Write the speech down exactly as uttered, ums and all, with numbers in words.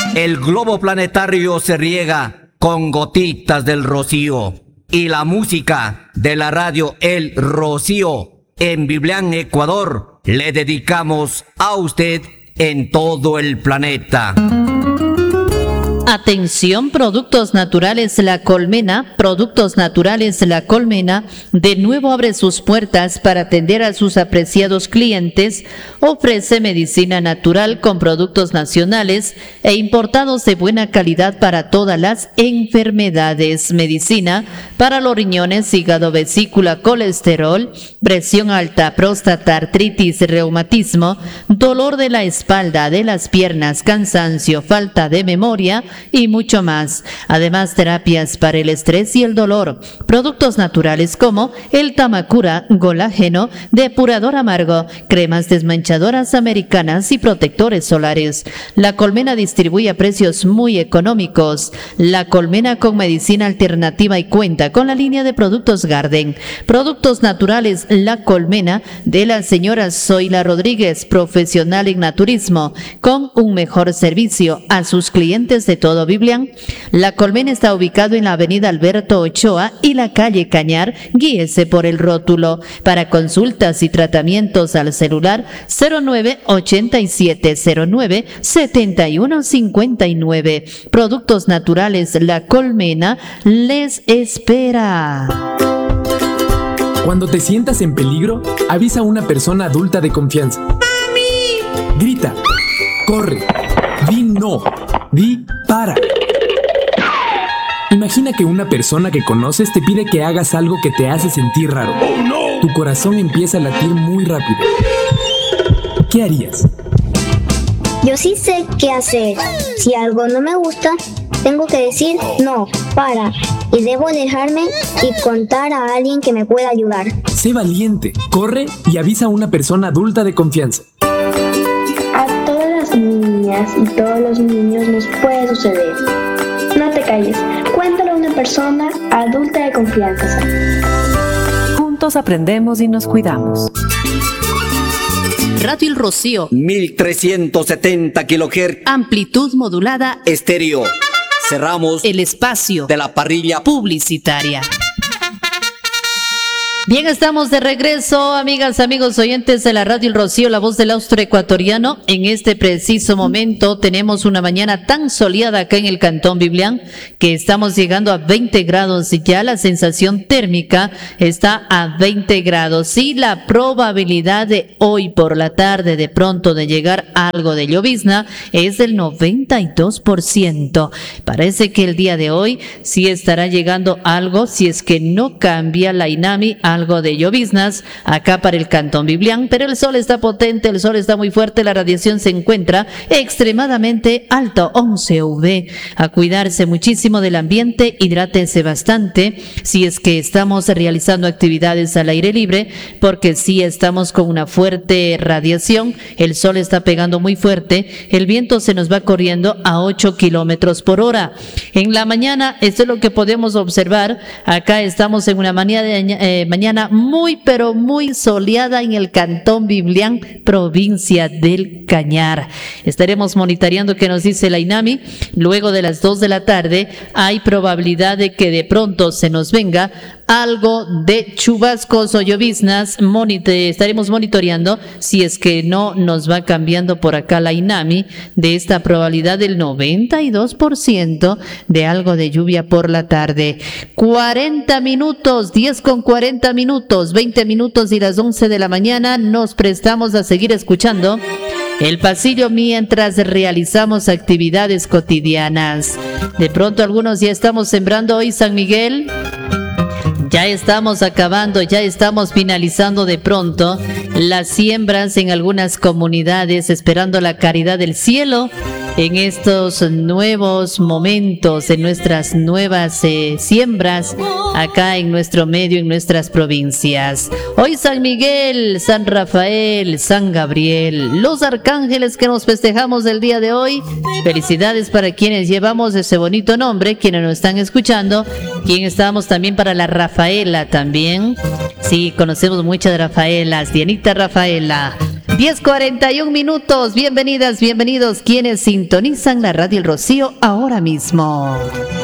El globo planetario se riega con gotitas del rocío y la música de la radio El Rocío en Biblián, Ecuador, le dedicamos a usted en todo el planeta. Atención, Productos Naturales La Colmena. Productos Naturales La Colmena de nuevo abre sus puertas para atender a sus apreciados clientes. Ofrece medicina natural con productos nacionales e importados de buena calidad para todas las enfermedades. Medicina para los riñones, hígado, vesícula, colesterol, presión alta, próstata, artritis, reumatismo, dolor de la espalda, de las piernas, cansancio, falta de memoria y mucho más. Además, terapias para el estrés y el dolor. Productos naturales como el Tamacura, colágeno, depurador amargo, cremas desmanchadoras americanas y protectores solares. La Colmena distribuye a precios muy económicos. La Colmena con medicina alternativa y cuenta con la línea de productos Garden. Productos naturales La Colmena de la señora Zoila Rodríguez, profesional en naturismo, con un mejor servicio a sus clientes de todo Biblián. La Colmena está ubicado en la avenida Alberto Ochoa y la calle Cañar. Guíese por el rótulo. Para consultas y tratamientos al celular cero nueve ochenta y siete cero nueve setenta y uno cincuenta y nueve. Productos naturales La Colmena les espera. Cuando te sientas en peligro, avisa a una persona adulta de confianza. ¡Mami! Grita, corre, di no, di para. Imagina que una persona que conoces te pide que hagas algo que te hace sentir raro. ¡Oh, no! Tu corazón empieza a latir muy rápido. ¿Qué harías? Yo sí sé qué hacer. Si algo no me gusta, tengo que decir no, para, y debo dejarme y contar a alguien que me pueda ayudar. Sé valiente, corre y avisa a una persona adulta de confianza. A todas las niñas y todos los niños nos puede suceder. No te calles, cuéntalo a una persona adulta de confianza. Juntos aprendemos y nos cuidamos. Radio El Rocío, mil trescientos setenta kilohertz, amplitud modulada, estéreo. Cerramos el espacio de la parrilla publicitaria. Bien, estamos de regreso, amigas, amigos oyentes de la Radio El Rocío, la voz del austroecuatoriano. En este preciso momento tenemos una mañana tan soleada acá en el Cantón Biblián que estamos llegando a veinte grados y ya la sensación térmica está a veinte grados. Y la probabilidad de hoy por la tarde de pronto de llegar algo de llovizna es del noventa y dos por ciento. Parece que el día de hoy sí estará llegando algo, si es que no cambia la INAMI, algo de lloviznas acá para el Cantón Biblián, pero el sol está potente, el sol está muy fuerte, la radiación se encuentra extremadamente alta, once U V. A cuidarse muchísimo del ambiente, hidrátese bastante si es que estamos realizando actividades al aire libre, porque sí estamos con una fuerte radiación, el sol está pegando muy fuerte, el viento se nos va corriendo a ocho kilómetros por hora. En la mañana, esto es lo que podemos observar, acá estamos en una mañana de eh, mañana muy pero muy soleada en el Cantón Biblián, provincia del Cañar. Estaremos monitoreando qué nos dice la INAMI. Luego de las dos de la tarde hay probabilidad de que de pronto se nos venga algo de chubascos o lloviznas. Monite, estaremos monitoreando si es que no nos va cambiando por acá la INAMI de esta probabilidad del noventa y dos por ciento de algo de lluvia por la tarde. cuarenta minutos, diez con cuarenta minutos, veinte minutos y las once de la mañana. Nos prestamos a seguir escuchando el pasillo mientras realizamos actividades cotidianas. De pronto algunos ya estamos sembrando hoy San Miguel. Ya estamos acabando, ya estamos finalizando de pronto las siembras en algunas comunidades, esperando la caridad del cielo en estos nuevos momentos, en nuestras nuevas eh, siembras acá en nuestro medio, en nuestras provincias. Hoy San Miguel, San Rafael, San Gabriel, los arcángeles que nos festejamos el día de hoy. Felicidades para quienes llevamos ese bonito nombre, quienes nos están escuchando, quienes estamos también para la Rafaela también. Sí, conocemos muchas Rafaelas. Dianita Rafaela, diez cuarenta y un minutos. Bienvenidas, bienvenidos quienes sintonizan la Radio El Rocío ahora mismo.